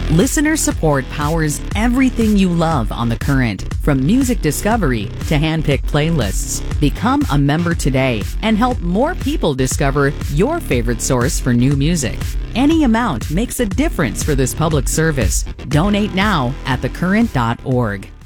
Listener support powers everything you love on The Current, from music discovery to hand-picked playlists. Become a member today and help more people discover your favorite source for new music. Any amount makes a difference for this public service. Donate now at thecurrent.org.